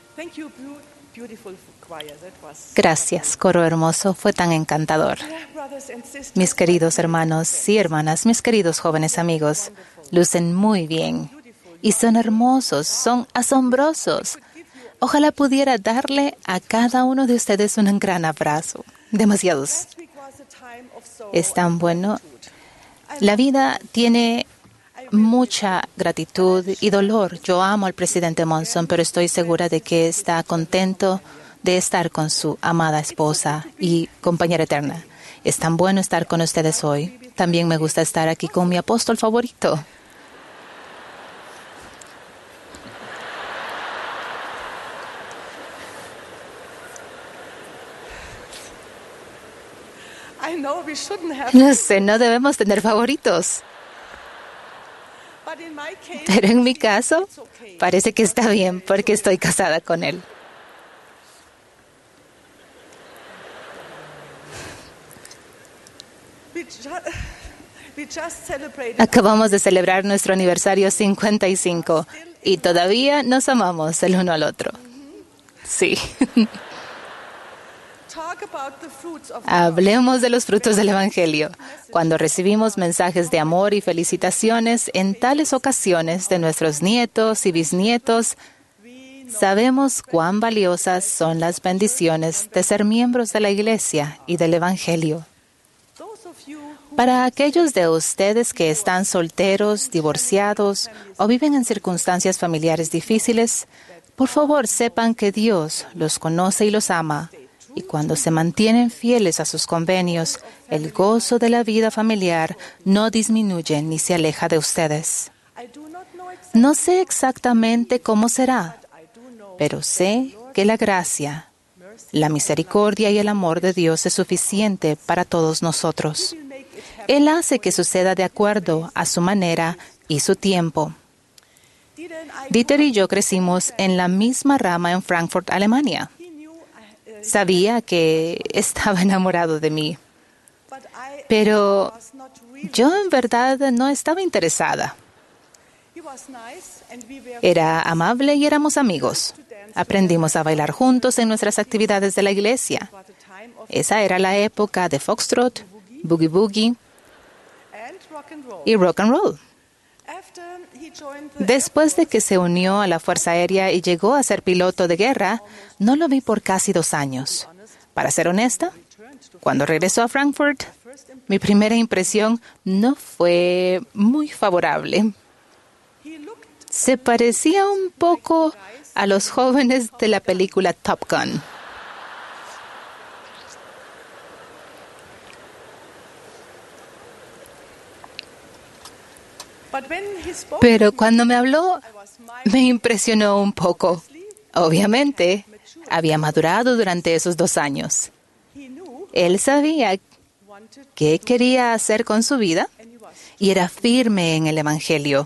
Gracias, coro hermoso, fue tan encantador. Mis queridos hermanos y hermanas, mis queridos jóvenes amigos, lucen muy bien y son hermosos, son asombrosos. Ojalá pudiera darle a cada uno de ustedes un gran abrazo. Demasiados. Es tan bueno. La vida tiene mucha gratitud y dolor. Yo amo al presidente Monson, pero estoy segura de que está contento de estar con su amada esposa y compañera eterna. Es tan bueno estar con ustedes hoy. También me gusta estar aquí con mi apóstol favorito. No sé, no debemos tener favoritos. Pero en mi caso, parece que está bien porque estoy casada con él. Acabamos de celebrar nuestro aniversario 55 y todavía nos amamos el uno al otro. Sí. Hablemos de los frutos del Evangelio. Cuando recibimos mensajes de amor y felicitaciones en tales ocasiones de nuestros nietos y bisnietos, sabemos cuán valiosas son las bendiciones de ser miembros de la Iglesia y del Evangelio. Para aquellos de ustedes que están solteros, divorciados o viven en circunstancias familiares difíciles, por favor sepan que Dios los conoce y los ama. Y cuando se mantienen fieles a sus convenios, el gozo de la vida familiar no disminuye ni se aleja de ustedes. No sé exactamente cómo será, pero sé que la gracia, la misericordia y el amor de Dios es suficiente para todos nosotros. Él hace que suceda de acuerdo a su manera y su tiempo. Dieter y yo crecimos en la misma rama en Frankfurt, Alemania. Sabía que estaba enamorado de mí, pero yo en verdad no estaba interesada. Era amable y éramos amigos. Aprendimos a bailar juntos en nuestras actividades de la iglesia. Esa era la época de Foxtrot, Boogie Boogie y Rock and Roll. Después de que se unió a la Fuerza Aérea y llegó a ser piloto de guerra, no lo vi por casi 2 años. Para ser honesta, cuando regresó a Frankfurt, mi primera impresión no fue muy favorable. Se parecía un poco a los jóvenes de la película Top Gun. Pero cuando me habló, me impresionó un poco. Obviamente, había madurado durante esos 2 años. Él sabía qué quería hacer con su vida y era firme en el Evangelio.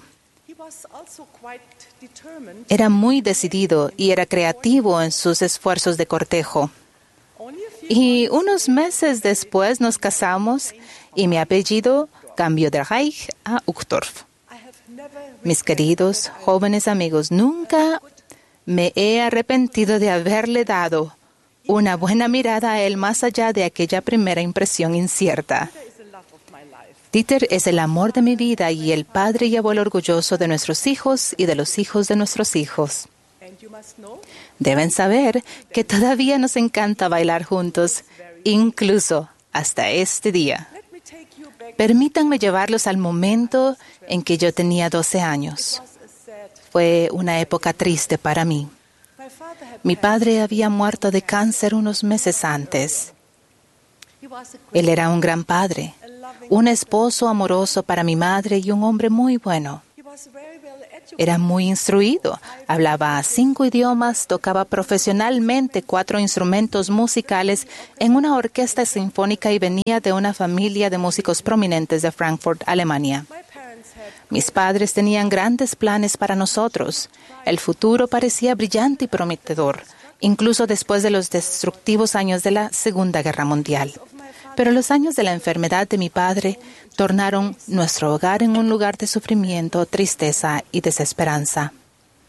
Era muy decidido y era creativo en sus esfuerzos de cortejo. Y unos meses después nos casamos y mi apellido cambió de Reich a Uchtdorf. Mis queridos jóvenes amigos, nunca me he arrepentido de haberle dado una buena mirada a él más allá de aquella primera impresión incierta. Dieter es el amor de mi vida y el padre y abuelo orgulloso de nuestros hijos y de los hijos de nuestros hijos. Deben saber que todavía nos encanta bailar juntos, incluso hasta este día. Permítanme llevarlos al momento en que yo tenía 12 años. Fue una época triste para mí. Mi padre había muerto de cáncer unos meses antes. Él era un gran padre, un esposo amoroso para mi madre y un hombre muy bueno. Era muy instruido, hablaba 5 idiomas, tocaba profesionalmente 4 instrumentos musicales en una orquesta sinfónica y venía de una familia de músicos prominentes de Frankfurt, Alemania. Mis padres tenían grandes planes para nosotros. El futuro parecía brillante y prometedor, incluso después de los destructivos años de la Segunda Guerra Mundial. Pero los años de la enfermedad de mi padre tornaron nuestro hogar en un lugar de sufrimiento, tristeza y desesperanza.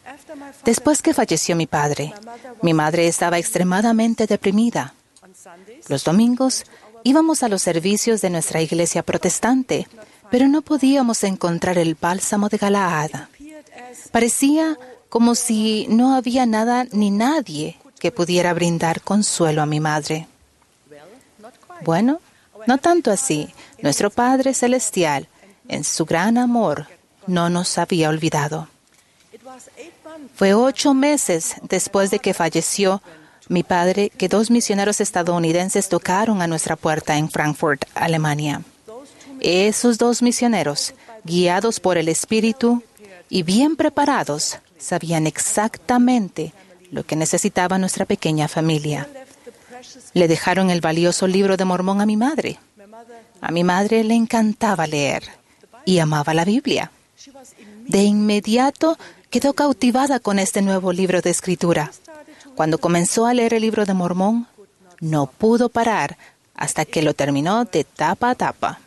Después que falleció mi padre, mi madre estaba extremadamente deprimida. Los domingos íbamos a los servicios de nuestra iglesia protestante, pero no podíamos encontrar el bálsamo de Galaad. Parecía como si no había nada ni nadie que pudiera brindar consuelo a mi madre. Bueno, no tanto así. Nuestro Padre Celestial, en su gran amor, no nos había olvidado. Fue 8 meses después de que falleció mi padre que 2 misioneros estadounidenses tocaron a nuestra puerta en Frankfurt, Alemania. Esos 2 misioneros, guiados por el Espíritu y bien preparados, sabían exactamente lo que necesitaba nuestra pequeña familia. Le dejaron el valioso libro de Mormón a mi madre. A mi madre le encantaba leer y amaba la Biblia. De inmediato quedó cautivada con este nuevo libro de escritura. Cuando comenzó a leer el libro de Mormón, no pudo parar hasta que lo terminó de tapa a tapa.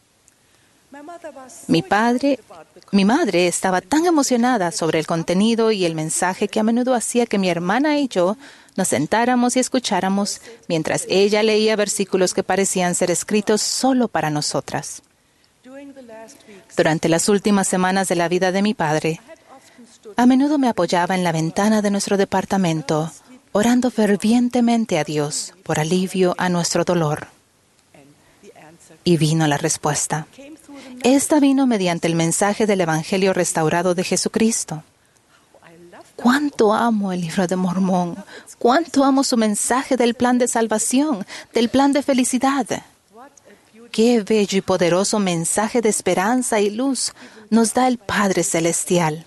Mi madre estaba tan emocionada sobre el contenido y el mensaje que a menudo hacía que mi hermana y yo nos sentáramos y escucháramos mientras ella leía versículos que parecían ser escritos solo para nosotras. Durante las últimas semanas de la vida de mi padre, a menudo me apoyaba en la ventana de nuestro departamento, orando fervientemente a Dios por alivio a nuestro dolor. Y vino la respuesta. Esta vino mediante el mensaje del Evangelio restaurado de Jesucristo. ¡Cuánto amo el libro de Mormón! ¡Cuánto amo su mensaje del plan de salvación, del plan de felicidad! ¡Qué bello y poderoso mensaje de esperanza y luz nos da el Padre Celestial!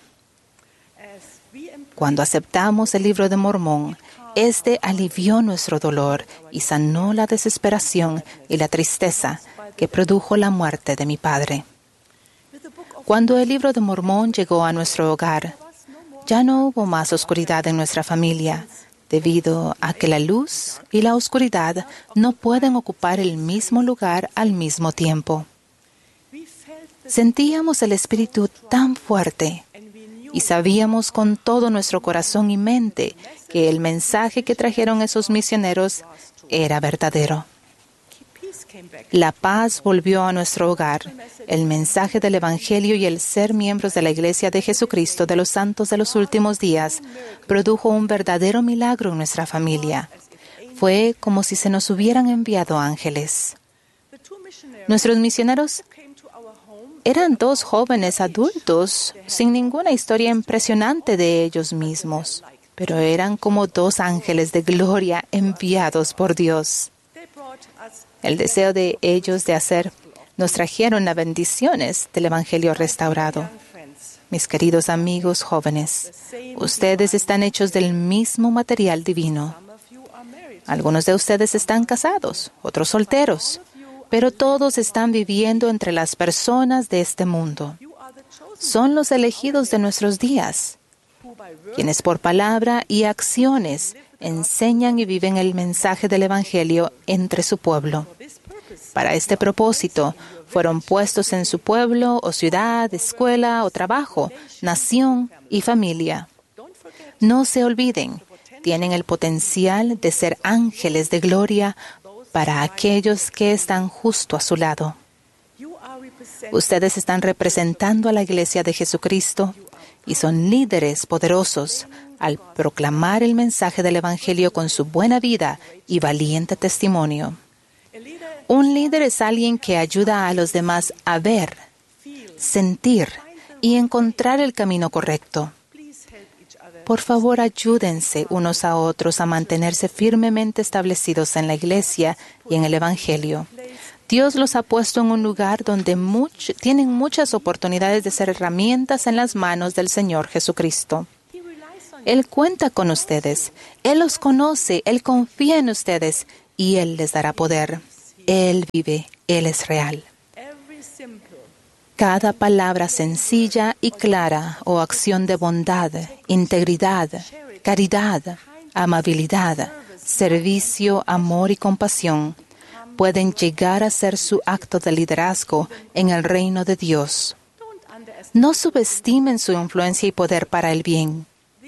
Cuando aceptamos el libro de Mormón, este alivió nuestro dolor y sanó la desesperación y la tristeza que produjo la muerte de mi padre. Cuando el libro de Mormón llegó a nuestro hogar, ya no hubo más oscuridad en nuestra familia, debido a que la luz y la oscuridad no pueden ocupar el mismo lugar al mismo tiempo. Sentíamos el Espíritu tan fuerte y sabíamos con todo nuestro corazón y mente que el mensaje que trajeron esos misioneros era verdadero. La paz volvió a nuestro hogar. El mensaje del Evangelio y el ser miembros de la Iglesia de Jesucristo de los Santos de los Últimos Días produjo un verdadero milagro en nuestra familia. Fue como si se nos hubieran enviado ángeles. Nuestros misioneros eran 2 jóvenes adultos sin ninguna historia impresionante de ellos mismos, pero eran como 2 ángeles de gloria enviados por Dios. El deseo de ellos de hacer nos trajeron las bendiciones del Evangelio restaurado. Mis queridos amigos jóvenes, ustedes están hechos del mismo material divino. Algunos de ustedes están casados, otros solteros, pero todos están viviendo entre las personas de este mundo. Son los elegidos de nuestros días, quienes por palabra y acciones enseñan y viven el mensaje del Evangelio entre su pueblo. Para este propósito, fueron puestos en su pueblo o ciudad, escuela o trabajo, nación y familia. No se olviden, tienen el potencial de ser ángeles de gloria para aquellos que están justo a su lado. Ustedes están representando a la Iglesia de Jesucristo y son líderes poderosos al proclamar el mensaje del Evangelio con su buena vida y valiente testimonio. Un líder es alguien que ayuda a los demás a ver, sentir y encontrar el camino correcto. Por favor, ayúdense unos a otros a mantenerse firmemente establecidos en la Iglesia y en el Evangelio. Dios los ha puesto en un lugar donde tienen muchas oportunidades de ser herramientas en las manos del Señor Jesucristo. Él cuenta con ustedes, Él los conoce, Él confía en ustedes y Él les dará poder. Él vive, Él es real. Cada palabra sencilla y clara o acción de bondad, integridad, caridad, amabilidad, servicio, amor y compasión pueden llegar a ser su acto de liderazgo en el reino de Dios. No subestimen su influencia y poder para el bien.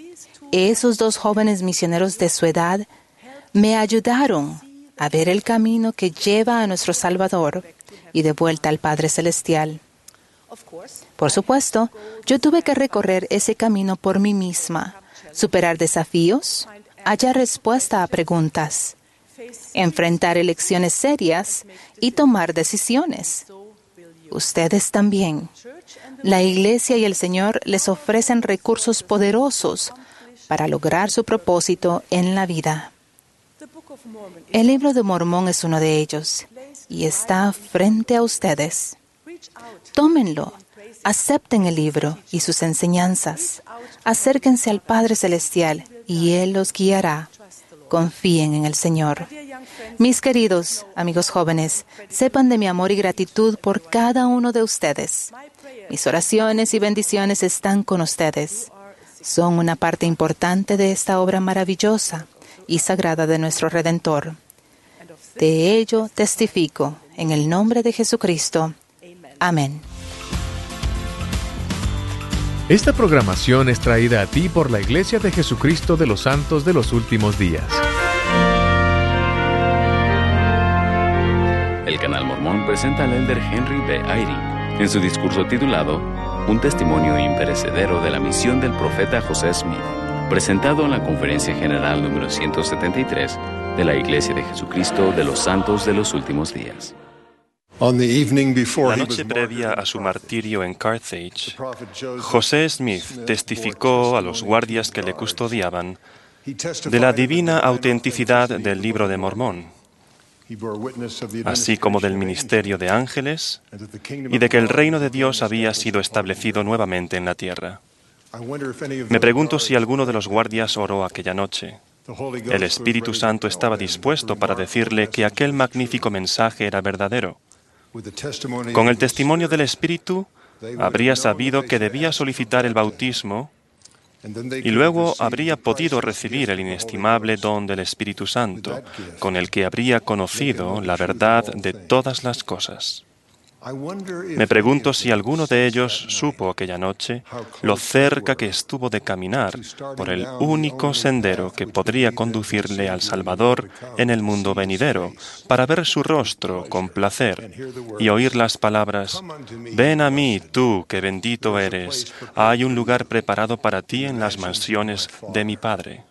esos 2 jóvenes misioneros de su edad me ayudaron a ver el camino que lleva a nuestro Salvador y de vuelta al Padre Celestial. Por supuesto, yo tuve que recorrer ese camino por mí misma, superar desafíos, hallar respuesta a preguntas, enfrentar elecciones serias y tomar decisiones. Ustedes también. La Iglesia y el Señor les ofrecen recursos poderosos para lograr su propósito en la vida. El libro de Mormón es uno de ellos y está frente a ustedes. Tómenlo, acepten el libro y sus enseñanzas. Acérquense al Padre Celestial y Él los guiará. Confíen en el Señor. Mis queridos amigos jóvenes, sepan de mi amor y gratitud por cada uno de ustedes. Mis oraciones y bendiciones están con ustedes. Son una parte importante de esta obra maravillosa y sagrada de nuestro Redentor. De ello testifico en el nombre de Jesucristo. Amén. Esta programación es traída a ti por la Iglesia de Jesucristo de los Santos de los Últimos Días. El Canal Mormón presenta al elder Henry B. Eyring en su discurso titulado Un testimonio imperecedero de la misión del profeta José Smith, presentado en la Conferencia General número 173 de la Iglesia de Jesucristo de los Santos de los Últimos Días. La noche previa a su martirio en Carthage, José Smith testificó a los guardias que le custodiaban de la divina autenticidad del Libro de Mormón, así como del ministerio de ángeles y de que el reino de Dios había sido establecido nuevamente en la tierra. Me pregunto si alguno de los guardias oró aquella noche. El Espíritu Santo estaba dispuesto para decirle que aquel magnífico mensaje era verdadero. Con el testimonio del Espíritu, habría sabido que debía solicitar el bautismo y luego habría podido recibir el inestimable don del Espíritu Santo, con el que habría conocido la verdad de todas las cosas. Me pregunto si alguno de ellos supo aquella noche lo cerca que estuvo de caminar por el único sendero que podría conducirle al Salvador en el mundo venidero, para ver su rostro con placer y oír las palabras: «Ven a mí, tú que bendito eres, hay un lugar preparado para ti en las mansiones de mi Padre».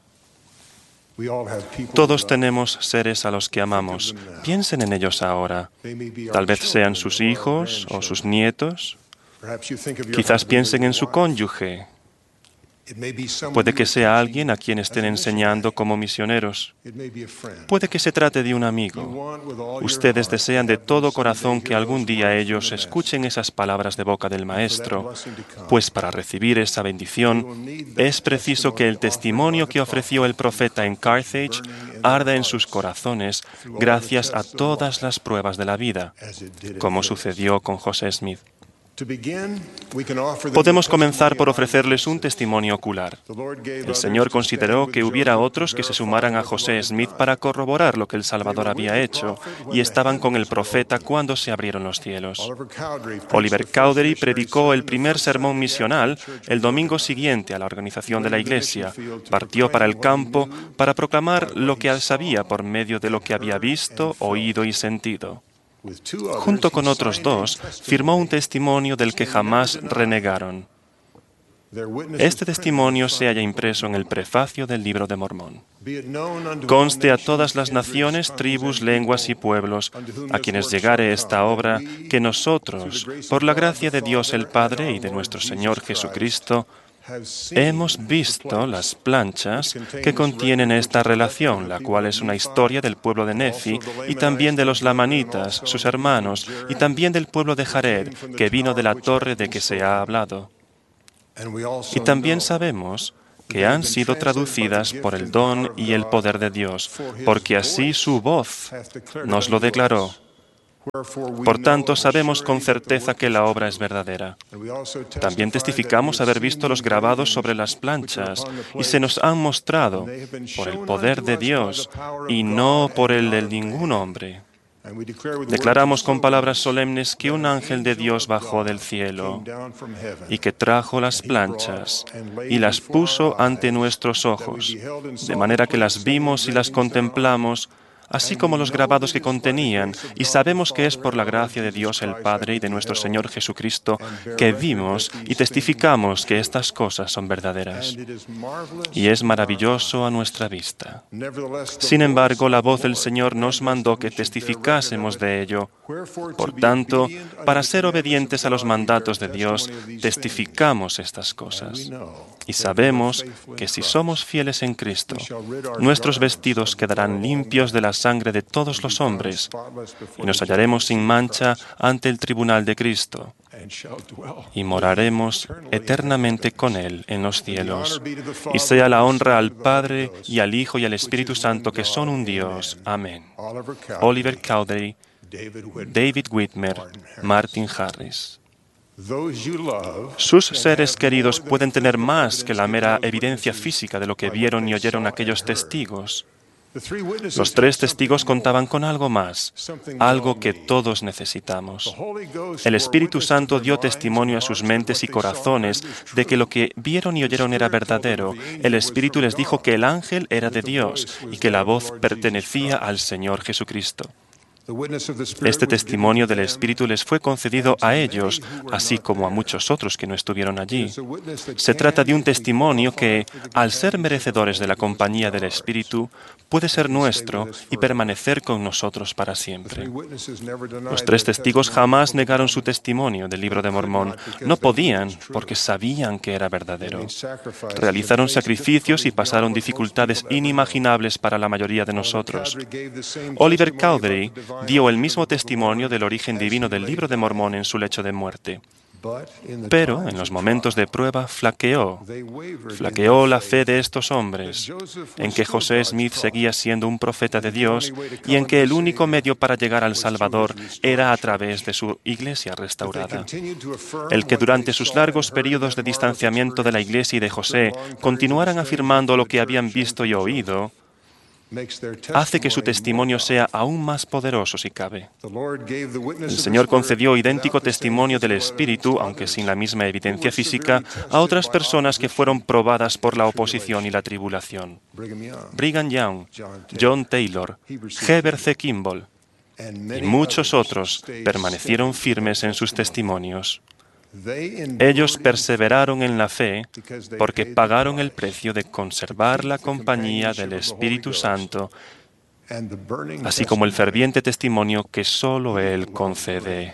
Todos tenemos seres a los que amamos. Piensen en ellos ahora. Tal vez sean sus hijos o sus nietos. Quizás piensen en su cónyuge. Puede que sea alguien a quien estén enseñando como misioneros. Puede que se trate de un amigo. Ustedes desean de todo corazón que algún día ellos escuchen esas palabras de boca del Maestro, pues para recibir esa bendición es preciso que el testimonio que ofreció el profeta en Carthage arda en sus corazones gracias a todas las pruebas de la vida, como sucedió con José Smith. Podemos comenzar por ofrecerles un testimonio ocular. El Señor consideró que hubiera otros que se sumaran a José Smith para corroborar lo que el Salvador había hecho, y estaban con el profeta cuando se abrieron los cielos. Oliver Cowdery predicó el primer sermón misional el domingo siguiente a la organización de la Iglesia. Partió para el campo para proclamar lo que sabía por medio de lo que había visto, oído y sentido. Junto con otros 2, firmó un testimonio del que jamás renegaron. Este testimonio se halla impreso en el prefacio del Libro de Mormón. Conste a todas las naciones, tribus, lenguas y pueblos a quienes llegare esta obra, que nosotros, por la gracia de Dios el Padre y de nuestro Señor Jesucristo, hemos visto las planchas que contienen esta relación, la cual es una historia del pueblo de Nefi y también de los lamanitas, sus hermanos, y también del pueblo de Jared, que vino de la torre de que se ha hablado. Y también sabemos que han sido traducidas por el don y el poder de Dios, porque así su voz nos lo declaró. Por tanto, sabemos con certeza que la obra es verdadera. También testificamos haber visto los grabados sobre las planchas y se nos han mostrado por el poder de Dios y no por el de ningún hombre. Declaramos con palabras solemnes que un ángel de Dios bajó del cielo y que trajo las planchas y las puso ante nuestros ojos, de manera que las vimos y las contemplamos, así como los grabados que contenían, y sabemos que es por la gracia de Dios el Padre y de nuestro Señor Jesucristo que vimos y testificamos que estas cosas son verdaderas. Y es maravilloso a nuestra vista. Sin embargo, la voz del Señor nos mandó que testificásemos de ello. Por tanto, para ser obedientes a los mandatos de Dios, testificamos estas cosas. Y sabemos que si somos fieles en Cristo, nuestros vestidos quedarán limpios de la sangre de todos los hombres, y nos hallaremos sin mancha ante el tribunal de Cristo, y moraremos eternamente con Él en los cielos. Y sea la honra al Padre, y al Hijo, y al Espíritu Santo, que son un Dios. Amén. Oliver Cowdery, David Whitmer, Martin Harris. Sus seres queridos pueden tener más que la mera evidencia física de lo que vieron y oyeron aquellos testigos. Los 3 testigos contaban con algo más, algo que todos necesitamos. El Espíritu Santo dio testimonio a sus mentes y corazones de que lo que vieron y oyeron era verdadero. El Espíritu les dijo que el ángel era de Dios y que la voz pertenecía al Señor Jesucristo. Este testimonio del Espíritu les fue concedido a ellos, así como a muchos otros que no estuvieron allí. Se trata de un testimonio que, al ser merecedores de la compañía del Espíritu, puede ser nuestro y permanecer con nosotros para siempre. Los 3 testigos jamás negaron su testimonio del Libro de Mormón. No podían, porque sabían que era verdadero. Realizaron sacrificios y pasaron dificultades inimaginables para la mayoría de nosotros. Oliver Cowdery dio el mismo testimonio del origen divino del Libro de Mormón en su lecho de muerte. Pero en los momentos de prueba flaqueó la fe de estos hombres, en que José Smith seguía siendo un profeta de Dios y en que el único medio para llegar al Salvador era a través de su iglesia restaurada. El que durante sus largos periodos de distanciamiento de la iglesia y de José continuaran afirmando lo que habían visto y oído, hace que su testimonio sea aún más poderoso si cabe. El Señor concedió idéntico testimonio del Espíritu, aunque sin la misma evidencia física, a otras personas que fueron probadas por la oposición y la tribulación. Brigham Young, John Taylor, Heber C. Kimball y muchos otros permanecieron firmes en sus testimonios. Ellos perseveraron en la fe porque pagaron el precio de conservar la compañía del Espíritu Santo, así como el ferviente testimonio que solo Él concede.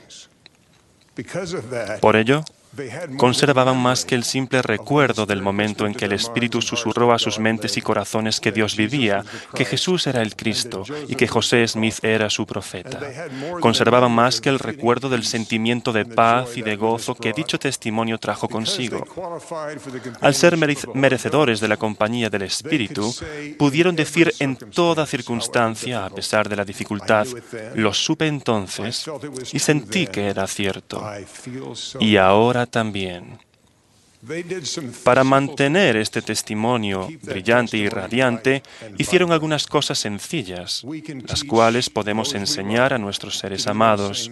Por ello, conservaban más que el simple recuerdo del momento en que el Espíritu susurró a sus mentes y corazones que Dios vivía, que Jesús era el Cristo y que José Smith era su profeta. Conservaban más que el recuerdo del sentimiento de paz y de gozo que dicho testimonio trajo consigo. Al ser merecedores de la compañía del Espíritu, pudieron decir en toda circunstancia, a pesar de la dificultad, lo supe entonces y sentí que era cierto. Y ahora también. Para mantener este testimonio brillante y radiante, hicieron algunas cosas sencillas, las cuales podemos enseñar a nuestros seres amados.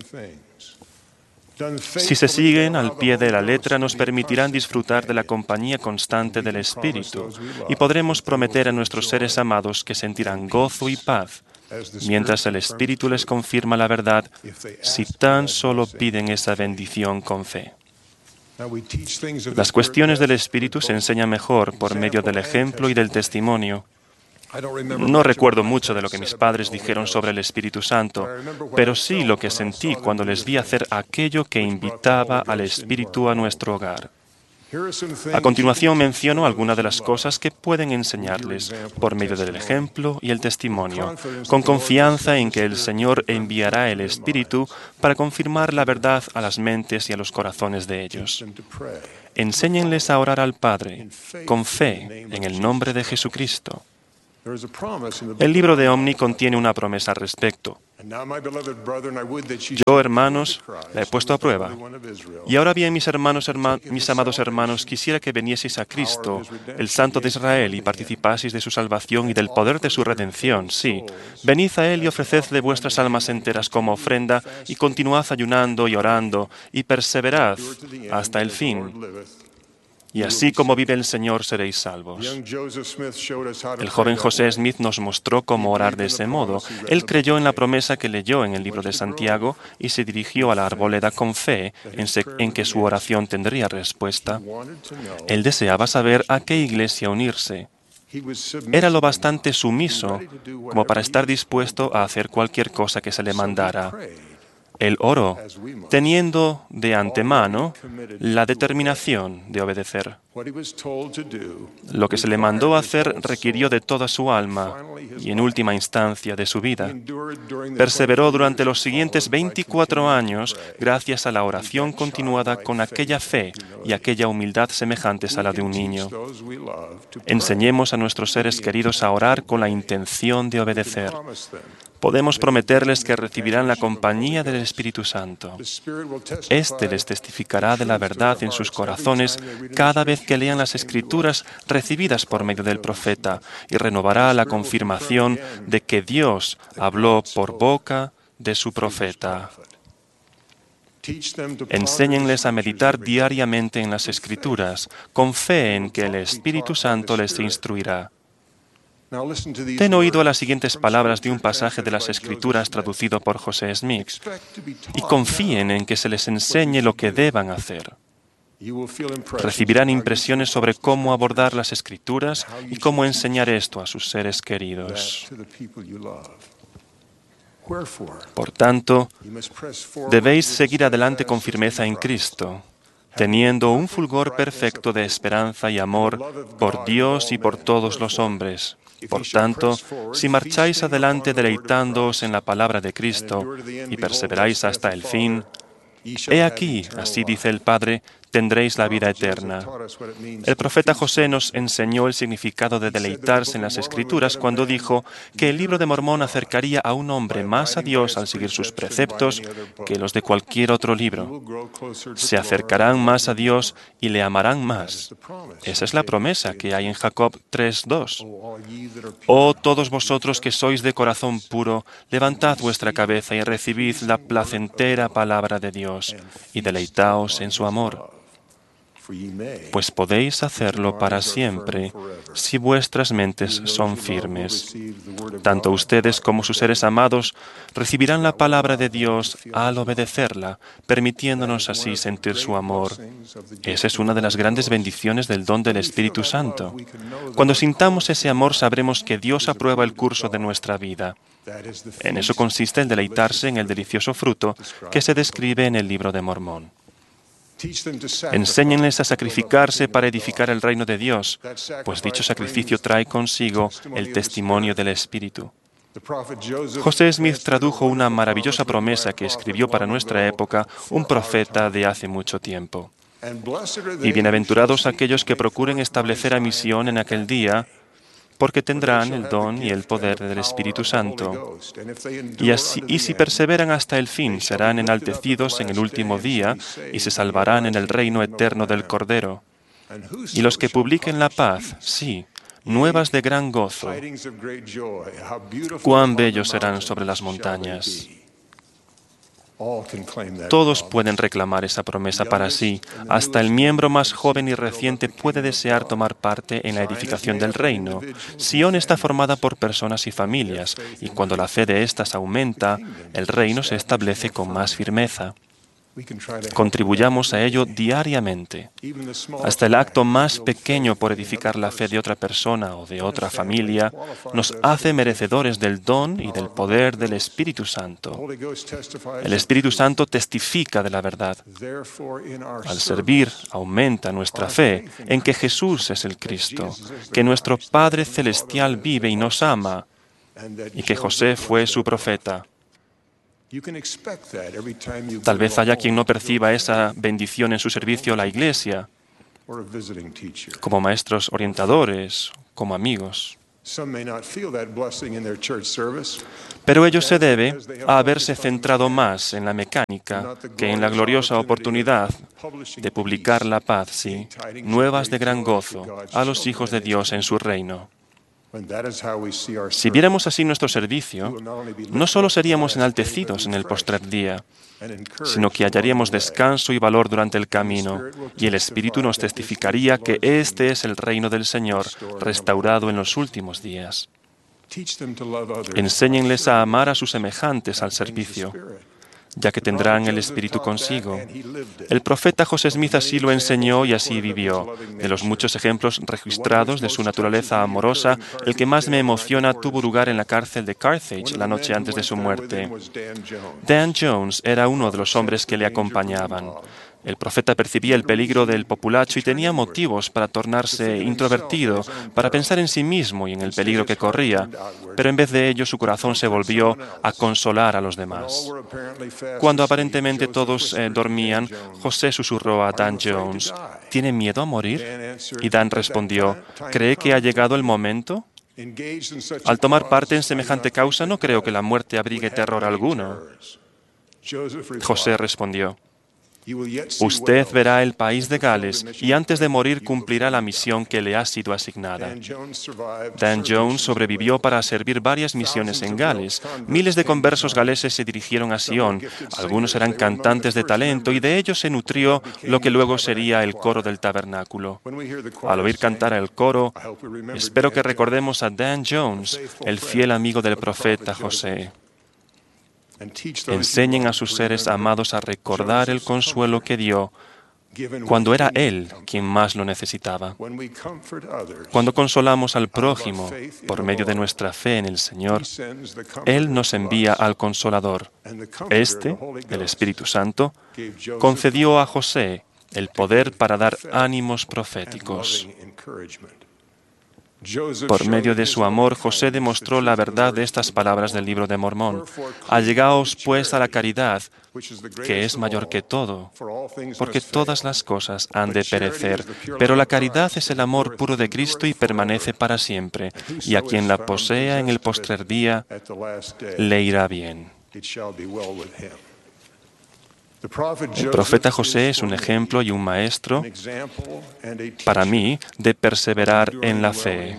Si se siguen al pie de la letra, nos permitirán disfrutar de la compañía constante del Espíritu y podremos prometer a nuestros seres amados que sentirán gozo y paz, mientras el Espíritu les confirma la verdad, si tan solo piden esa bendición con fe. Las cuestiones del Espíritu se enseñan mejor por medio del ejemplo y del testimonio. No recuerdo mucho de lo que mis padres dijeron sobre el Espíritu Santo, pero sí lo que sentí cuando les vi hacer aquello que invitaba al Espíritu a nuestro hogar. A continuación menciono algunas de las cosas que pueden enseñarles por medio del ejemplo y el testimonio, con confianza en que el Señor enviará el Espíritu para confirmar la verdad a las mentes y a los corazones de ellos. Enséñenles a orar al Padre, con fe, en el nombre de Jesucristo. El libro de Omni contiene una promesa al respecto. Yo, hermanos, la he puesto a prueba. Y ahora bien, mis amados hermanos, quisiera que vinieseis a Cristo, el Santo de Israel, y participaseis de su salvación y del poder de su redención. Sí, venid a Él y ofrecedle vuestras almas enteras como ofrenda, y continuad ayunando y orando, y perseverad hasta el fin. Y así como vive el Señor, seréis salvos. El joven José Smith nos mostró cómo orar de ese modo. Él creyó en la promesa que leyó en el libro de Santiago y se dirigió a la arboleda con fe en que su oración tendría respuesta. Él deseaba saber a qué iglesia unirse. Era lo bastante sumiso como para estar dispuesto a hacer cualquier cosa que se le mandara. Él oró, teniendo de antemano la determinación de obedecer. Lo que se le mandó hacer requirió de toda su alma y, en última instancia, de su vida. Perseveró durante los siguientes 24 años gracias a la oración continuada con aquella fe y aquella humildad semejantes a la de un niño. Enseñemos a nuestros seres queridos a orar con la intención de obedecer. Podemos prometerles que recibirán la compañía del Espíritu Santo. Este les testificará de la verdad en sus corazones cada vez que lean las Escrituras recibidas por medio del profeta y renovará la confirmación de que Dios habló por boca de su profeta. Enséñenles a meditar diariamente en las Escrituras, con fe en que el Espíritu Santo les instruirá. Den oído a las siguientes palabras de un pasaje de las Escrituras traducido por José Smith y confíen en que se les enseñe lo que deban hacer. Recibirán impresiones sobre cómo abordar las Escrituras y cómo enseñar esto a sus seres queridos. Por tanto, debéis seguir adelante con firmeza en Cristo, teniendo un fulgor perfecto de esperanza y amor por Dios y por todos los hombres. Por tanto, si marcháis adelante deleitándoos en la palabra de Cristo y perseveráis hasta el fin, he aquí, así dice el Padre, tendréis la vida eterna. El profeta José nos enseñó el significado de deleitarse en las Escrituras cuando dijo que el libro de Mormón acercaría a un hombre más a Dios al seguir sus preceptos que los de cualquier otro libro. Se acercarán más a Dios y le amarán más. Esa es la promesa que hay en Jacob 3:2. Oh, todos vosotros que sois de corazón puro, levantad vuestra cabeza y recibid la placentera palabra de Dios, y deleitaos en su amor. Pues podéis hacerlo para siempre si vuestras mentes son firmes. Tanto ustedes como sus seres amados recibirán la palabra de Dios al obedecerla, permitiéndonos así sentir su amor. Esa es una de las grandes bendiciones del don del Espíritu Santo. Cuando sintamos ese amor, sabremos que Dios aprueba el curso de nuestra vida. En eso consiste el deleitarse en el delicioso fruto que se describe en el libro de Mormón. Enséñenles a sacrificarse para edificar el reino de Dios, pues dicho sacrificio trae consigo el testimonio del Espíritu. José Smith tradujo una maravillosa promesa que escribió para nuestra época un profeta de hace mucho tiempo. Y bienaventurados aquellos que procuren establecer a misión en aquel día, porque tendrán el don y el poder del Espíritu Santo. Y si perseveran hasta el fin, serán enaltecidos en el último día y se salvarán en el reino eterno del Cordero. Y los que publiquen la paz, sí, nuevas de gran gozo, cuán bellos serán sobre las montañas. Todos pueden reclamar esa promesa para sí. Hasta el miembro más joven y reciente puede desear tomar parte en la edificación del reino. Sion está formada por personas y familias, y cuando la fe de éstas aumenta, el reino se establece con más firmeza. Contribuyamos a ello diariamente. Hasta el acto más pequeño por edificar la fe de otra persona o de otra familia nos hace merecedores del don y del poder del Espíritu Santo. El Espíritu Santo testifica de la verdad. Al servir, aumenta nuestra fe en que Jesús es el Cristo, que nuestro Padre Celestial vive y nos ama, y que José fue su profeta. Tal vez haya quien no perciba esa bendición en su servicio a la Iglesia, como maestros orientadores, como amigos. Pero ello se debe a haberse centrado más en la mecánica que en la gloriosa oportunidad de publicar la paz, sí, nuevas de gran gozo a los hijos de Dios en su reino. Si viéramos así nuestro servicio, no solo seríamos enaltecidos en el postrer día, sino que hallaríamos descanso y valor durante el camino, y el Espíritu nos testificaría que este es el reino del Señor, restaurado en los últimos días. Enséñenles a amar a sus semejantes al servicio, ya que tendrán el Espíritu consigo. El profeta José Smith así lo enseñó y así vivió. De los muchos ejemplos registrados de su naturaleza amorosa, el que más me emociona tuvo lugar en la cárcel de Carthage la noche antes de su muerte. Dan Jones era uno de los hombres que le acompañaban. El profeta percibía el peligro del populacho y tenía motivos para tornarse introvertido, para pensar en sí mismo y en el peligro que corría, pero en vez de ello su corazón se volvió a consolar a los demás. Cuando aparentemente todos dormían, José susurró a Dan Jones, ¿tiene miedo a morir? Y Dan respondió, ¿cree que ha llegado el momento? Al tomar parte en semejante causa, no creo que la muerte abrigue terror alguno. José respondió, usted verá el país de Gales y antes de morir cumplirá la misión que le ha sido asignada. Dan Jones sobrevivió para servir varias misiones en Gales. Miles de conversos galeses se dirigieron a Sion. Algunos eran cantantes de talento y de ellos se nutrió lo que luego sería el coro del tabernáculo. Al oír cantar el coro, espero que recordemos a Dan Jones, el fiel amigo del profeta José. Enseñen a sus seres amados a recordar el consuelo que dio cuando era Él quien más lo necesitaba. Cuando consolamos al prójimo por medio de nuestra fe en el Señor, Él nos envía al Consolador. Este, el Espíritu Santo, concedió a José el poder para dar ánimos proféticos. Por medio de su amor, José demostró la verdad de estas palabras del libro de Mormón. Allegaos pues a la caridad, que es mayor que todo, porque todas las cosas han de perecer, pero la caridad es el amor puro de Cristo y permanece para siempre, y a quien la posea en el postrer día, le irá bien. El profeta José es un ejemplo y un maestro para mí de perseverar en la fe.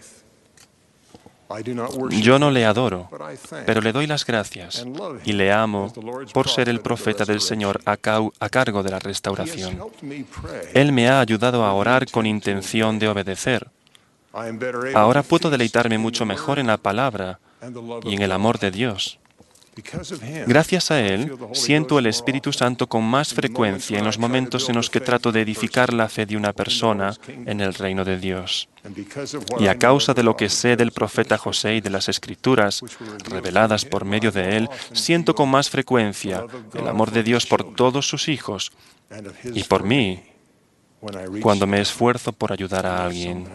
Yo no le adoro, pero le doy las gracias y le amo por ser el profeta del Señor a cargo de la restauración. Él me ha ayudado a orar con intención de obedecer. Ahora puedo deleitarme mucho mejor en la palabra y en el amor de Dios. Gracias a Él, siento el Espíritu Santo con más frecuencia en los momentos en los que trato de edificar la fe de una persona en el reino de Dios. Y a causa de lo que sé del profeta José y de las Escrituras, reveladas por medio de él, siento con más frecuencia el amor de Dios por todos sus hijos y por mí cuando me esfuerzo por ayudar a alguien.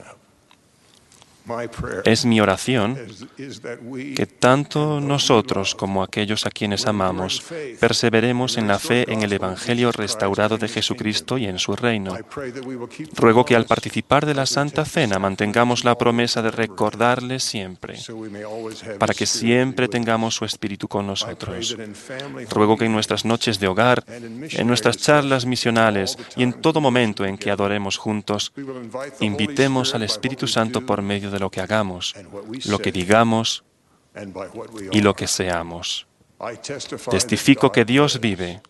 Es mi oración que tanto nosotros como aquellos a quienes amamos perseveremos en la fe en el Evangelio restaurado de Jesucristo y en su reino. Ruego que al participar de la Santa Cena mantengamos la promesa de recordarle siempre, para que siempre tengamos su Espíritu con nosotros. Ruego que en nuestras noches de hogar, en nuestras charlas misionales y en todo momento en que adoremos juntos, invitemos al Espíritu Santo por medio de lo que hagamos, lo que digamos y lo que seamos. Testifico que Dios vive.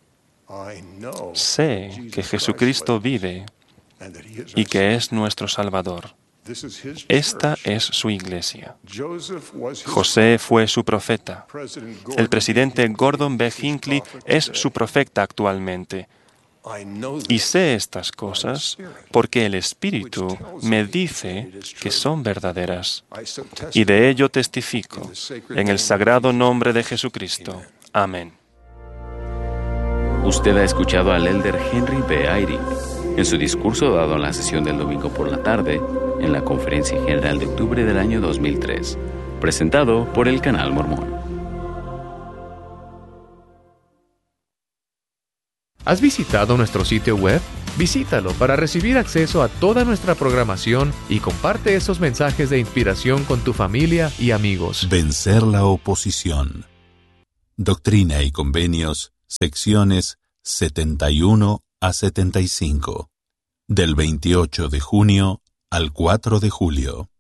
Sé que Jesucristo vive y que es nuestro Salvador. Esta es su iglesia. José fue su profeta. El presidente Gordon B. Hinckley es su profeta actualmente. Y sé estas cosas porque el Espíritu me dice que son verdaderas. Y de ello testifico en el sagrado nombre de Jesucristo. Amén. Usted ha escuchado al elder Henry B. Eyring en su discurso dado en la sesión del domingo por la tarde en la Conferencia General de octubre del año 2003, presentado por el Canal Mormón. ¿Has visitado nuestro sitio web? Visítalo para recibir acceso a toda nuestra programación y comparte esos mensajes de inspiración con tu familia y amigos. Vencer la oposición. Doctrina y Convenios, secciones 71 a 75. Del 28 de junio al 4 de julio.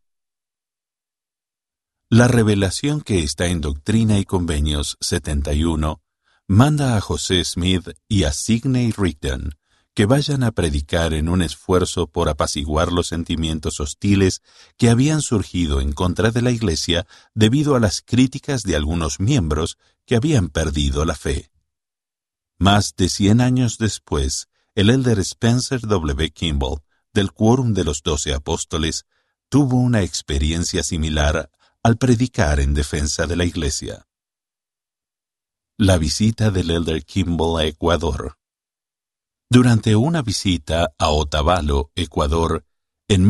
La revelación que está en Doctrina y Convenios 71 manda a José Smith y a Sidney Rigdon que vayan a predicar en un esfuerzo por apaciguar los sentimientos hostiles que habían surgido en contra de la Iglesia debido a las críticas de algunos miembros que habían perdido la fe. Más de 100 años después, el elder Spencer W. Kimball, del Quórum de los 12 Apóstoles, tuvo una experiencia similar al predicar en defensa de la Iglesia. La visita del elder Kimball a Ecuador. Durante una visita a Otavalo, Ecuador, en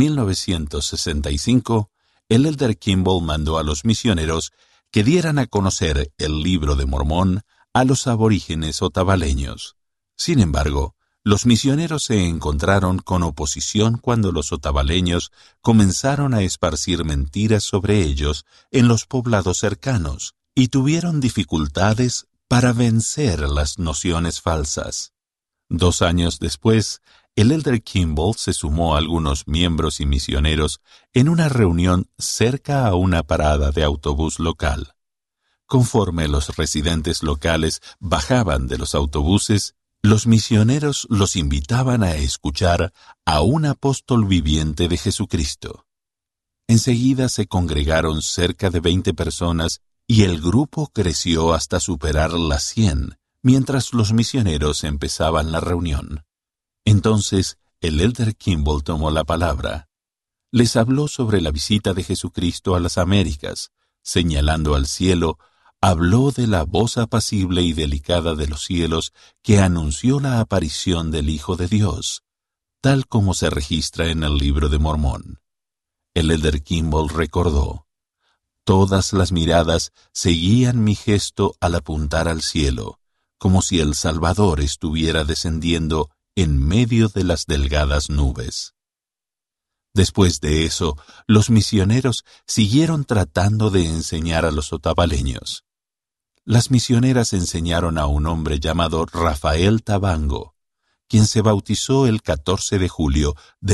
1965, el elder Kimball mandó a los misioneros que dieran a conocer el Libro de Mormón a los aborígenes otavaleños. Sin embargo, los misioneros se encontraron con oposición cuando los otavaleños comenzaron a esparcir mentiras sobre ellos en los poblados cercanos y tuvieron dificultades para vencer las nociones falsas. 2 años después, el elder Kimball se sumó a algunos miembros y misioneros en una reunión cerca a una parada de autobús local. Conforme los residentes locales bajaban de los autobuses, los misioneros los invitaban a escuchar a un apóstol viviente de Jesucristo. Enseguida se congregaron cerca de 20 personas y el grupo creció hasta superar las 100, mientras los misioneros empezaban la reunión. Entonces, el elder Kimball tomó la palabra. Les habló sobre la visita de Jesucristo a las Américas, señalando al cielo, habló de la voz apacible y delicada de los cielos que anunció la aparición del Hijo de Dios, tal como se registra en el Libro de Mormón. El elder Kimball recordó: todas las miradas seguían mi gesto al apuntar al cielo, como si el Salvador estuviera descendiendo en medio de las delgadas nubes. Después de eso, los misioneros siguieron tratando de enseñar a los otavaleños. Las misioneras enseñaron a un hombre llamado Rafael Tabango, quien se bautizó el 14 de julio de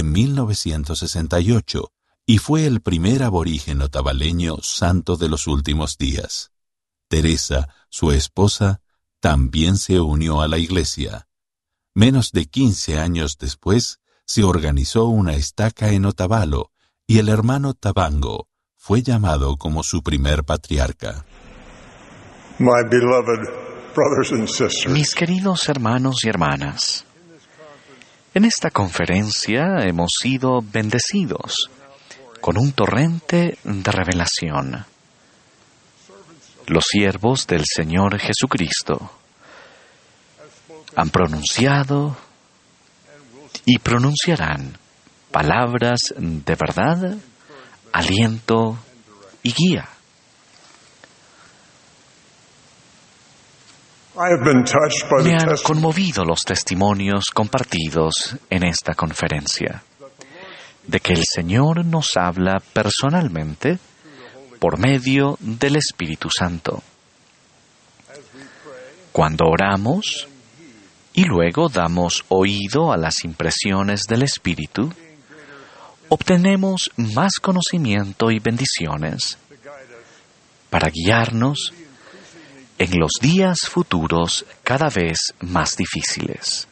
1968 y fue el primer aborigen otavaleño santo de los últimos días. Teresa, su esposa, también se unió a la iglesia. Menos de 15 años después, se organizó una estaca en Otavalo y el hermano Tabango fue llamado como su primer patriarca. Mis queridos hermanos y hermanas, en esta conferencia hemos sido bendecidos con un torrente de revelación. Los siervos del Señor Jesucristo han pronunciado y pronunciarán palabras de verdad, aliento y guía. Me han conmovido los testimonios compartidos en esta conferencia, de que el Señor nos habla personalmente por medio del Espíritu Santo. Cuando oramos y luego damos oído a las impresiones del Espíritu, obtenemos más conocimiento y bendiciones para guiarnos en los días futuros cada vez más difíciles.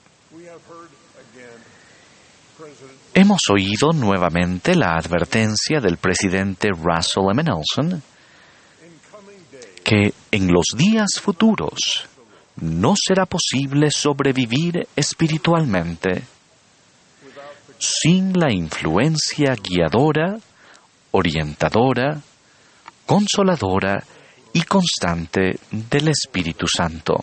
Hemos oído nuevamente la advertencia del presidente Russell M. Nelson que en los días futuros no será posible sobrevivir espiritualmente sin la influencia guiadora, orientadora, consoladora y constante del Espíritu Santo.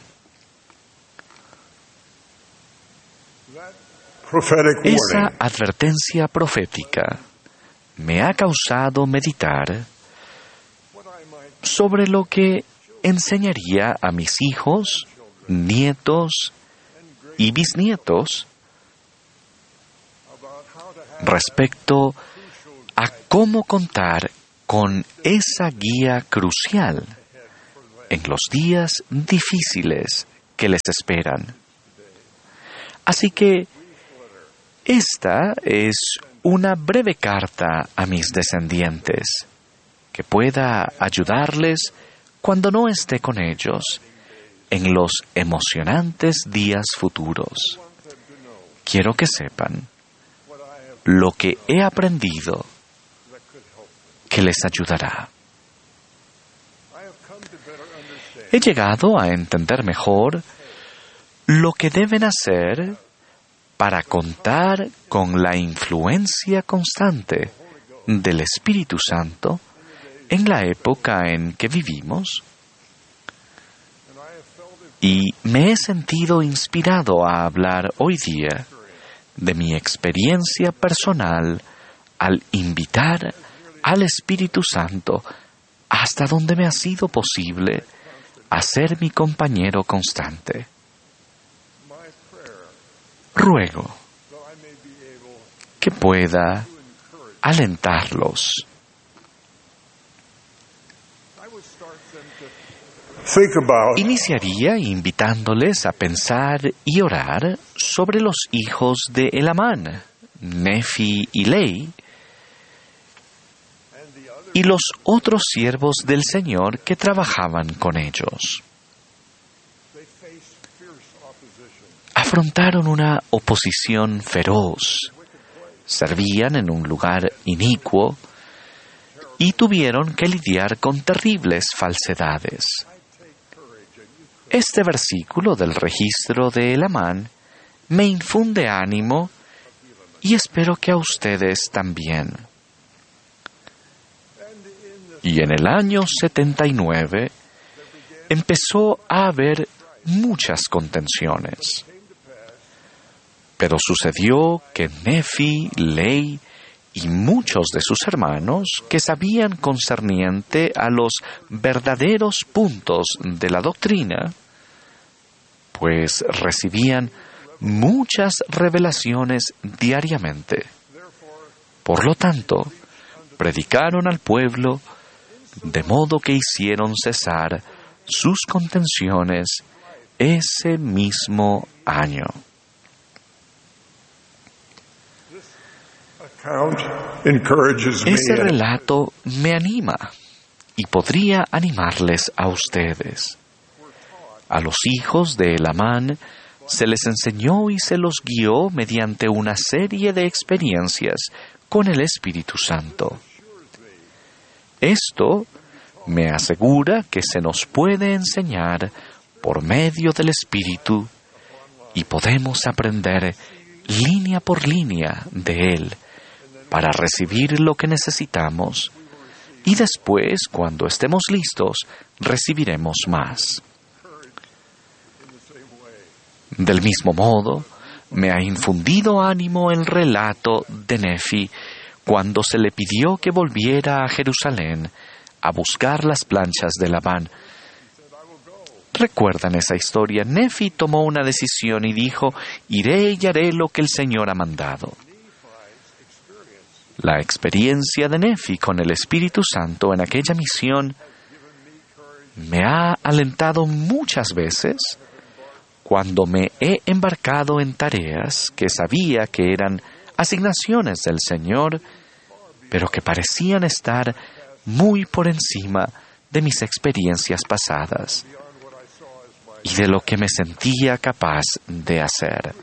Esa advertencia profética me ha causado meditar sobre lo que enseñaría a mis hijos, nietos y bisnietos respecto a cómo contar con esa guía crucial en los días difíciles que les esperan. Así que esta es una breve carta a mis descendientes que pueda ayudarles cuando no esté con ellos en los emocionantes días futuros. Quiero que sepan lo que he aprendido que les ayudará. He llegado a entender mejor lo que deben hacer para contar con la influencia constante del Espíritu Santo en la época en que vivimos. Y me he sentido inspirado a hablar hoy día de mi experiencia personal al invitar al Espíritu Santo hasta donde me ha sido posible a ser mi compañero constante. Ruego que pueda alentarlos. Iniciaría invitándoles a pensar y orar sobre los hijos de Elamán, Nefi y Lei, y los otros siervos del Señor que trabajaban con ellos. Afrontaron una oposición feroz, servían en un lugar inicuo y tuvieron que lidiar con terribles falsedades. Este versículo del registro de Elamán me infunde ánimo y espero que a ustedes también. Y en el año 79 empezó a haber muchas contenciones. Pero sucedió que Nefi, Lei y muchos de sus hermanos que sabían concerniente a los verdaderos puntos de la doctrina, pues recibían muchas revelaciones diariamente. Por lo tanto, predicaron al pueblo, de modo que hicieron cesar sus contenciones ese mismo año. Ese relato me anima y podría animarles a ustedes. A los hijos de Elamán se les enseñó y se los guió mediante una serie de experiencias con el Espíritu Santo. Esto me asegura que se nos puede enseñar por medio del Espíritu y podemos aprender línea por línea de Él para recibir lo que necesitamos y después, cuando estemos listos, recibiremos más. Del mismo modo, me ha infundido ánimo el relato de Nefi cuando se le pidió que volviera a Jerusalén a buscar las planchas de Labán. ¿Recuerdan esa historia? Nefi tomó una decisión y dijo: iré y haré lo que el Señor ha mandado. La experiencia de Nefi con el Espíritu Santo en aquella misión me ha alentado muchas veces cuando me he embarcado en tareas que sabía que eran asignaciones del Señor, pero que parecían estar muy por encima de mis experiencias pasadas y de lo que me sentía capaz de hacer.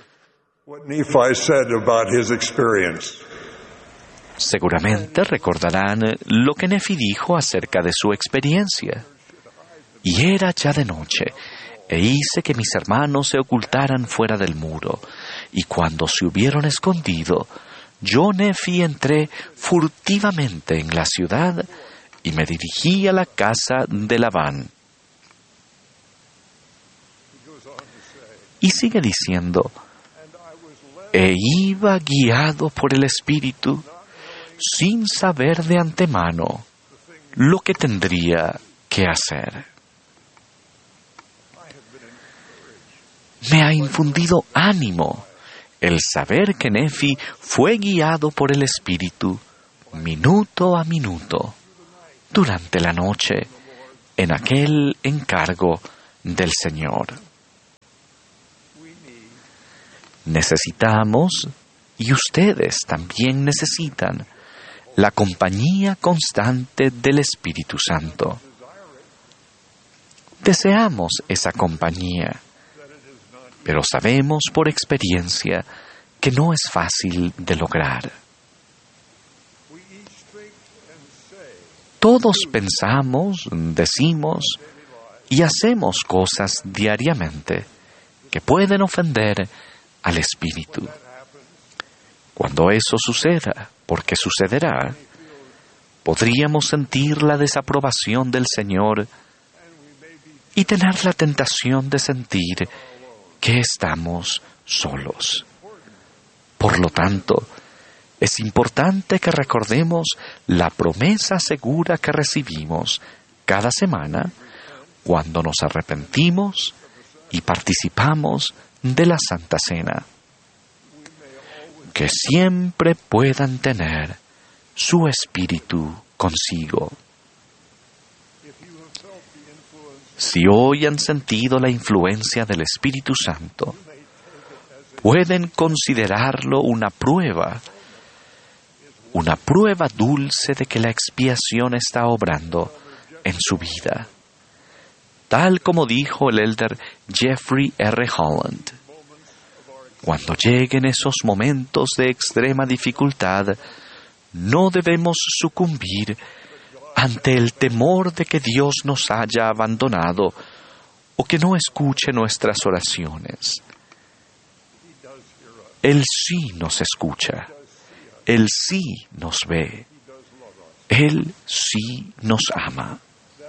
Seguramente recordarán lo que Nefi dijo acerca de su experiencia. Y era ya de noche, e hice que mis hermanos se ocultaran fuera del muro, y cuando se hubieron escondido, yo, Nefi, entré furtivamente en la ciudad y me dirigí a la casa de Labán. Y sigue diciendo: e iba guiado por el Espíritu, sin saber de antemano lo que tendría que hacer. Me ha infundido ánimo el saber que Nefi fue guiado por el Espíritu minuto a minuto durante la noche en aquel encargo del Señor. Necesitamos, y ustedes también necesitan, la compañía constante del Espíritu Santo. Deseamos esa compañía, pero sabemos por experiencia que no es fácil de lograr. Todos pensamos, decimos y hacemos cosas diariamente que pueden ofender al Espíritu. Cuando eso suceda, porque sucederá, podríamos sentir la desaprobación del Señor y tener la tentación de sentir que estamos solos. Por lo tanto, es importante que recordemos la promesa segura que recibimos cada semana cuando nos arrepentimos y participamos de la Santa Cena. Que siempre puedan tener su espíritu consigo. Si hoy han sentido la influencia del Espíritu Santo, pueden considerarlo una prueba dulce de que la expiación está obrando en su vida. Tal como dijo el elder Jeffrey R. Holland, cuando lleguen esos momentos de extrema dificultad, no debemos sucumbir ante el temor de que Dios nos haya abandonado o que no escuche nuestras oraciones. Él sí nos escucha, Él sí nos ve, Él sí nos ama.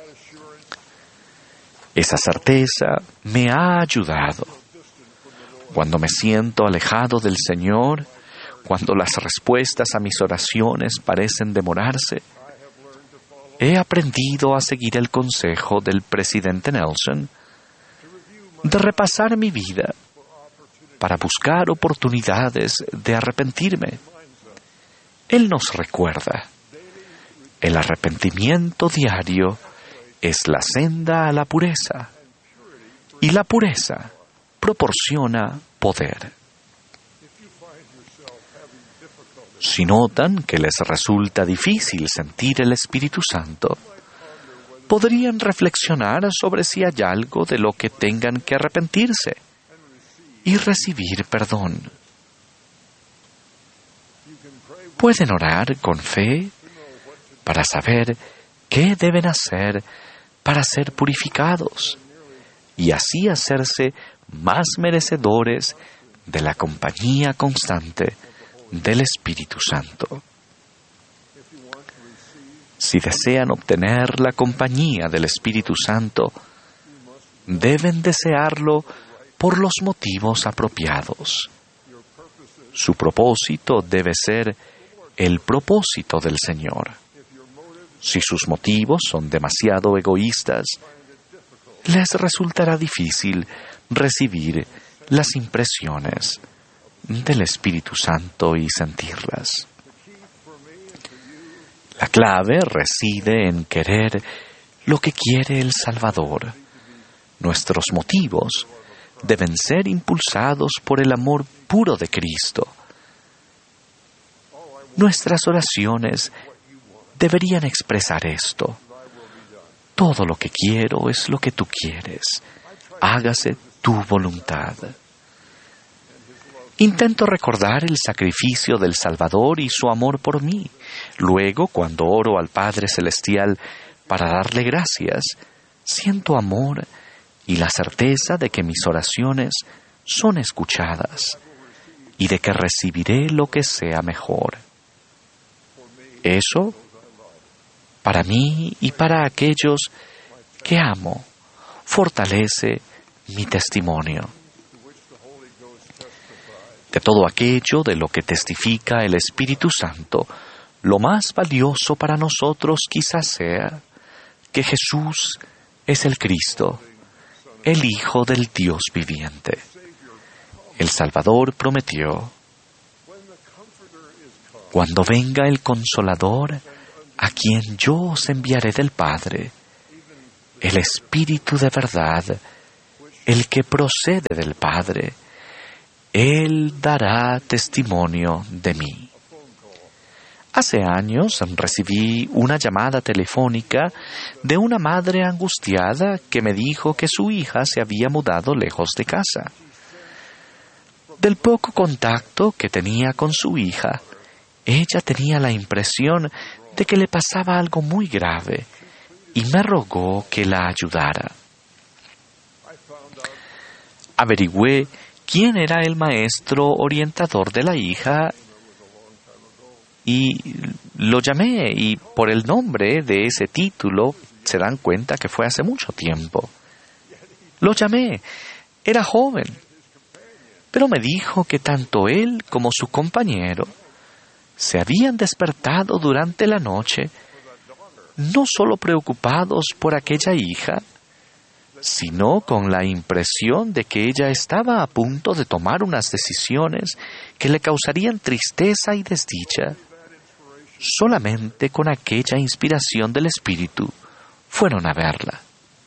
Esa certeza me ha ayudado. Cuando me siento alejado del Señor, cuando las respuestas a mis oraciones parecen demorarse, he aprendido a seguir el consejo del presidente Nelson de repasar mi vida para buscar oportunidades de arrepentirme. Él nos recuerda, el arrepentimiento diario es la senda a la pureza, y la pureza proporciona poder. Si notan que les resulta difícil sentir el Espíritu Santo, podrían reflexionar sobre si hay algo de lo que tengan que arrepentirse y recibir perdón. Pueden orar con fe para saber qué deben hacer para ser purificados y así hacerse más merecedores de la compañía constante del Espíritu Santo. Si desean obtener la compañía del Espíritu Santo, deben desearlo por los motivos apropiados. Su propósito debe ser el propósito del Señor. Si sus motivos son demasiado egoístas, les resultará difícil recibir las impresiones del Espíritu Santo y sentirlas. La clave reside en querer lo que quiere el Salvador. Nuestros motivos deben ser impulsados por el amor puro de Cristo. Nuestras oraciones deberían expresar esto. Todo lo que quiero es lo que tú quieres. Hágase tu voluntad. Intento recordar el sacrificio del Salvador y su amor por mí. Luego, cuando oro al Padre Celestial para darle gracias, siento amor y la certeza de que mis oraciones son escuchadas y de que recibiré lo que sea mejor. Eso, para mí y para aquellos que amo, fortalece mi testimonio. De todo aquello de lo que testifica el Espíritu Santo, lo más valioso para nosotros quizás sea que Jesús es el Cristo, el Hijo del Dios viviente. El Salvador prometió: cuando venga el Consolador, a quien yo os enviaré del Padre, el Espíritu de verdad, el que procede del Padre, Él dará testimonio de mí. Hace años recibí una llamada telefónica de una madre angustiada que me dijo que su hija se había mudado lejos de casa. Del poco contacto que tenía con su hija, ella tenía la impresión de que le pasaba algo muy grave y me rogó que la ayudara. Averigüé quién era el maestro orientador de la hija y lo llamé, y por el nombre de ese título se dan cuenta que fue hace mucho tiempo. Lo llamé, era joven, pero me dijo que tanto él como su compañero se habían despertado durante la noche, no solo preocupados por aquella hija, sino con la impresión de que ella estaba a punto de tomar unas decisiones que le causarían tristeza y desdicha. Solamente con aquella inspiración del Espíritu fueron a verla.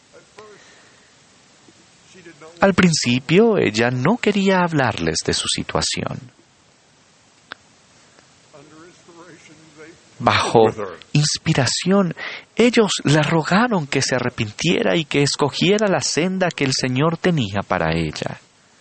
Al principio ella no quería hablarles de su situación. Bajo inspiración, ellos le rogaron que se arrepintiera y que escogiera la senda que el Señor tenía para ella.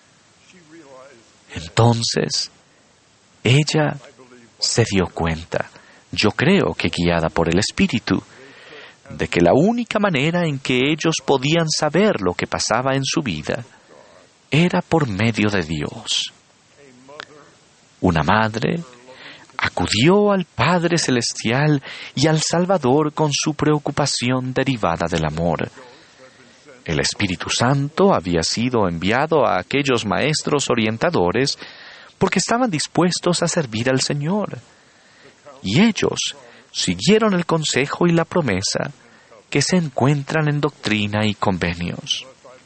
Entonces, ella se dio cuenta, yo creo que guiada por el Espíritu, de que la única manera en que ellos podían saber lo que pasaba en su vida era por medio de Dios. Una madre acudió al Padre Celestial y al Salvador con su preocupación derivada del amor. El Espíritu Santo había sido enviado a aquellos maestros orientadores porque estaban dispuestos a servir al Señor. Y ellos siguieron el consejo y la promesa que se encuentran en Doctrina y Convenios.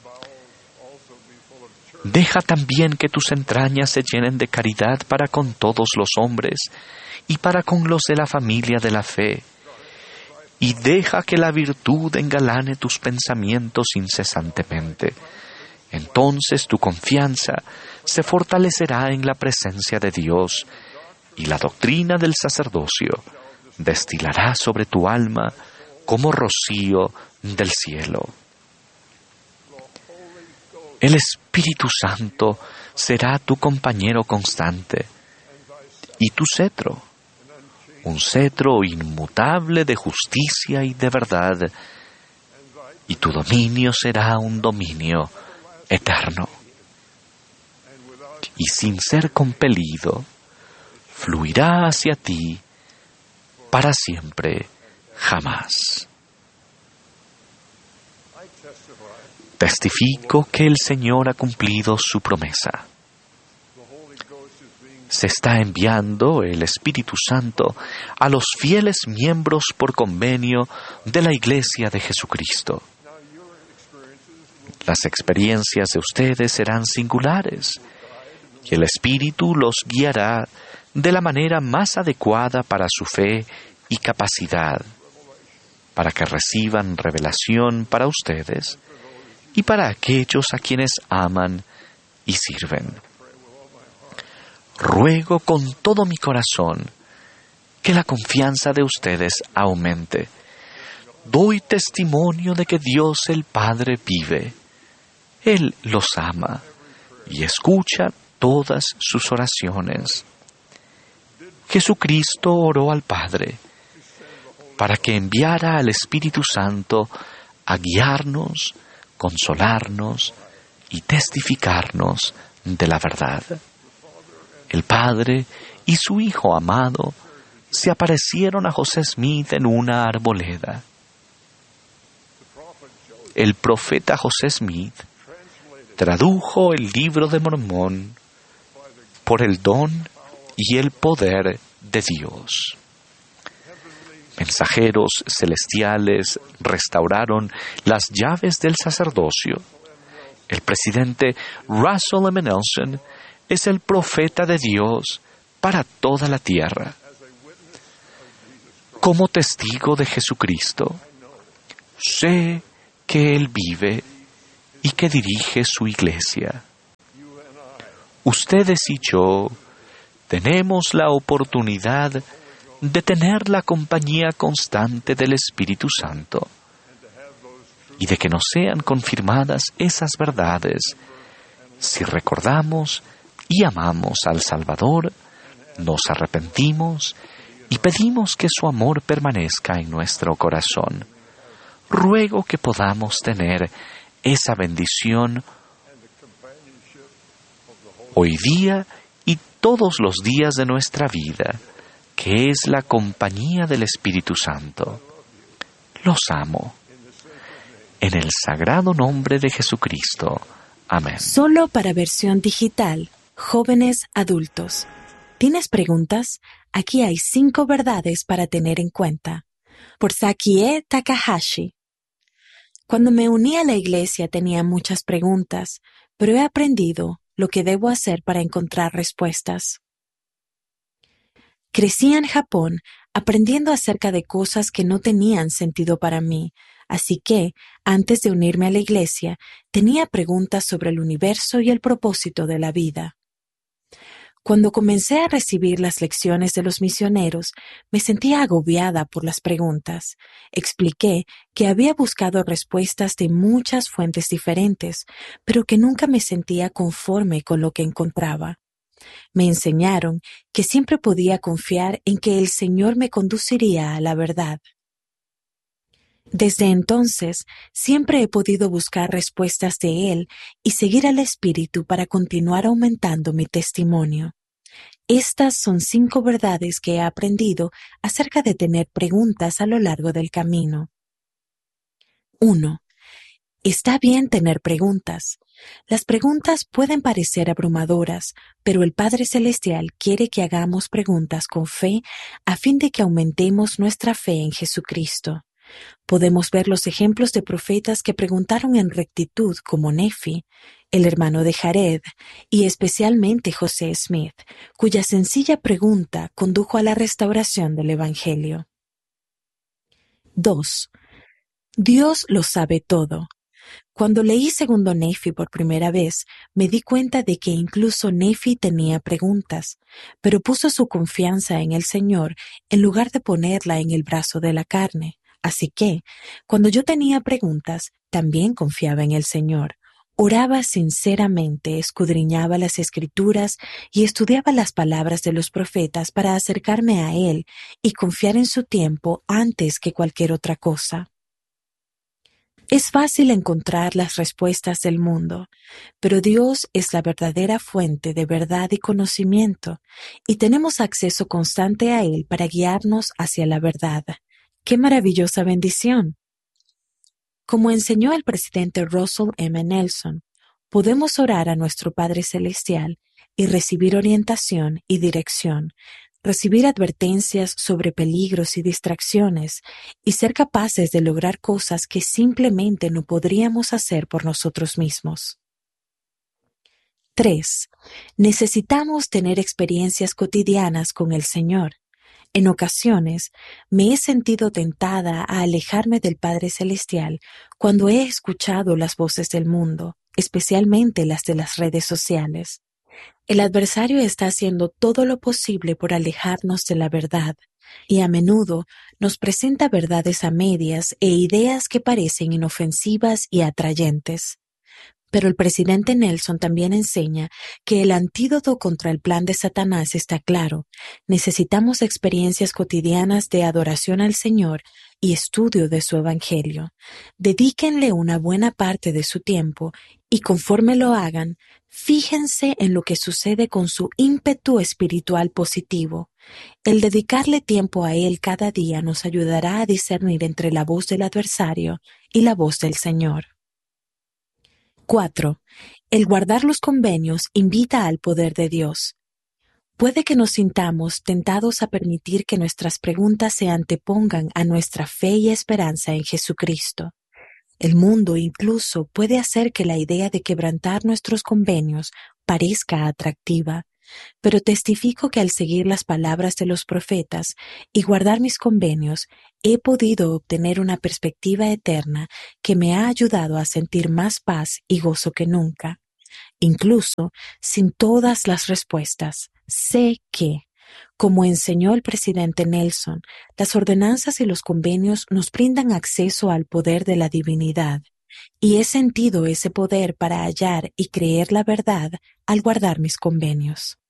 Deja también que tus entrañas se llenen de caridad para con todos los hombres y para con los de la familia de la fe, y deja que la virtud engalane tus pensamientos incesantemente. Entonces tu confianza se fortalecerá en la presencia de Dios, y la doctrina del sacerdocio destilará sobre tu alma como rocío del cielo. El Espíritu Santo será tu compañero constante y tu cetro, un cetro inmutable de justicia y de verdad, y tu dominio será un dominio eterno. Y sin ser compelido, fluirá hacia ti para siempre, jamás. Testifico que el Señor ha cumplido su promesa. Se está enviando el Espíritu Santo a los fieles miembros por convenio de la Iglesia de Jesucristo. Las experiencias de ustedes serán singulares y el Espíritu los guiará de la manera más adecuada para su fe y capacidad, para que reciban revelación para ustedes y para aquellos a quienes aman y sirven. Ruego con todo mi corazón que la confianza de ustedes aumente. Doy testimonio de que Dios el Padre vive. Él los ama y escucha todas sus oraciones. Jesucristo oró al Padre para que enviara al Espíritu Santo a guiarnos, consolarnos y testificarnos de la verdad. El Padre y su Hijo amado se aparecieron a José Smith en una arboleda. El profeta José Smith tradujo el Libro de Mormón por el don y el poder de Dios. Mensajeros celestiales restauraron las llaves del sacerdocio. El presidente Russell M. Nelson es el profeta de Dios para toda la tierra. Como testigo de Jesucristo, sé que Él vive y que dirige su iglesia. Ustedes y yo tenemos la oportunidad de tener la compañía constante del Espíritu Santo y de que nos sean confirmadas esas verdades si recordamos y amamos al Salvador, nos arrepentimos y pedimos que su amor permanezca en nuestro corazón. Ruego que podamos tener esa bendición hoy día y todos los días de nuestra vida, que es la compañía del Espíritu Santo. Los amo. En el sagrado nombre de Jesucristo. Amén. Solo para versión digital, jóvenes adultos. ¿Tienes preguntas? Aquí hay 5 verdades para tener en cuenta. Por Sakie Takahashi. Cuando me uní a la iglesia tenía muchas preguntas, pero he aprendido lo que debo hacer para encontrar respuestas. Crecí en Japón aprendiendo acerca de cosas que no tenían sentido para mí, así que, antes de unirme a la iglesia, tenía preguntas sobre el universo y el propósito de la vida. Cuando comencé a recibir las lecciones de los misioneros, me sentía agobiada por las preguntas. Expliqué que había buscado respuestas de muchas fuentes diferentes, pero que nunca me sentía conforme con lo que encontraba. Me enseñaron que siempre podía confiar en que el Señor me conduciría a la verdad. Desde entonces, siempre he podido buscar respuestas de Él y seguir al Espíritu para continuar aumentando mi testimonio. Estas son 5 verdades que he aprendido acerca de tener preguntas a lo largo del camino. 1. Está bien tener preguntas. Las preguntas pueden parecer abrumadoras, pero el Padre Celestial quiere que hagamos preguntas con fe a fin de que aumentemos nuestra fe en Jesucristo. Podemos ver los ejemplos de profetas que preguntaron en rectitud, como Nefi, el hermano de Jared, y especialmente José Smith, cuya sencilla pregunta condujo a la restauración del Evangelio. 2. Dios lo sabe todo. Cuando leí segundo Nefi por primera vez, me di cuenta de que incluso Nefi tenía preguntas, pero puso su confianza en el Señor en lugar de ponerla en el brazo de la carne. Así que, cuando yo tenía preguntas, también confiaba en el Señor. Oraba sinceramente, escudriñaba las Escrituras y estudiaba las palabras de los profetas para acercarme a Él y confiar en su tiempo antes que cualquier otra cosa. Es fácil encontrar las respuestas del mundo, pero Dios es la verdadera fuente de verdad y conocimiento, y tenemos acceso constante a Él para guiarnos hacia la verdad. ¡Qué maravillosa bendición! Como enseñó el presidente Russell M. Nelson, podemos orar a nuestro Padre Celestial y recibir orientación y dirección, recibir advertencias sobre peligros y distracciones y ser capaces de lograr cosas que simplemente no podríamos hacer por nosotros mismos. 3. Necesitamos tener experiencias cotidianas con el Señor. En ocasiones, me he sentido tentada a alejarme del Padre Celestial cuando he escuchado las voces del mundo, especialmente las de las redes sociales. El adversario está haciendo todo lo posible por alejarnos de la verdad, y a menudo nos presenta verdades a medias e ideas que parecen inofensivas y atrayentes. Pero el presidente Nelson también enseña que el antídoto contra el plan de Satanás está claro. Necesitamos experiencias cotidianas de adoración al Señor y estudio de su Evangelio. Dedíquenle una buena parte de su tiempo y conforme lo hagan, fíjense en lo que sucede con su ímpetu espiritual positivo. El dedicarle tiempo a Él cada día nos ayudará a discernir entre la voz del adversario y la voz del Señor. 4. El guardar los convenios invita al poder de Dios. Puede que nos sintamos tentados a permitir que nuestras preguntas se antepongan a nuestra fe y esperanza en Jesucristo. El mundo incluso puede hacer que la idea de quebrantar nuestros convenios parezca atractiva, pero testifico que al seguir las palabras de los profetas y guardar mis convenios, he podido obtener una perspectiva eterna que me ha ayudado a sentir más paz y gozo que nunca. Incluso sin todas las respuestas, sé que, como enseñó el presidente Nelson, las ordenanzas y los convenios nos brindan acceso al poder de la divinidad, y he sentido ese poder para hallar y creer la verdad al guardar mis convenios.